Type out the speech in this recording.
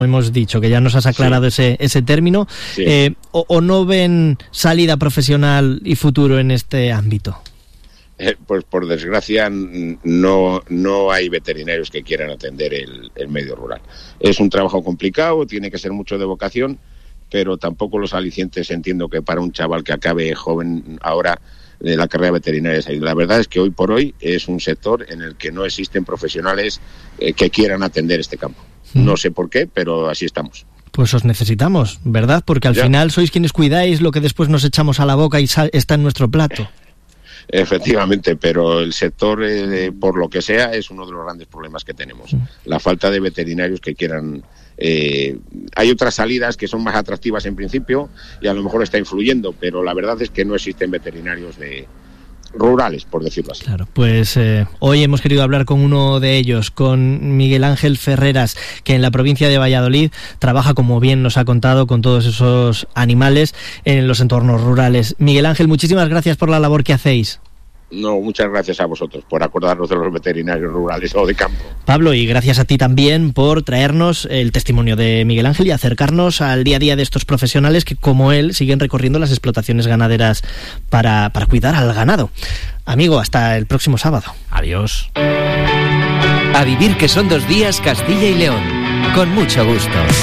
hemos dicho, que ya nos has aclarado ese término, sí. ¿O no ven salida profesional y futuro en este ámbito? Pues por desgracia no hay veterinarios que quieran atender el medio rural. Es un trabajo complicado, tiene que ser mucho de vocación, pero tampoco los alicientes entiendo que para un chaval que acabe joven ahora de la carrera veterinaria. La verdad es que hoy por hoy es un sector en el que no existen profesionales que quieran atender este campo. No sé por qué, pero así estamos. Pues os necesitamos, ¿verdad? Porque al final sois quienes cuidáis lo que después nos echamos a la boca y está en nuestro plato. Efectivamente, pero el sector, por lo que sea, es uno de los grandes problemas que tenemos. La falta de veterinarios que quieran... hay otras salidas que son más atractivas en principio y a lo mejor está influyendo, pero la verdad es que no existen veterinarios rurales, por decirlo así. Claro, pues hoy hemos querido hablar con uno de ellos, con Miguel Ángel Ferreras, que en la provincia de Valladolid trabaja, como bien nos ha contado, con todos esos animales en los entornos rurales. Miguel Ángel, muchísimas gracias por la labor que hacéis. No, muchas gracias a vosotros por acordarnos de los veterinarios rurales o de campo. Pablo, y gracias a ti también por traernos el testimonio de Miguel Ángel y acercarnos al día a día de estos profesionales que, como él, siguen recorriendo las explotaciones ganaderas para cuidar al ganado. Amigo, hasta el próximo sábado. Adiós. A vivir, que son 2 días, Castilla y León. Con mucho gusto.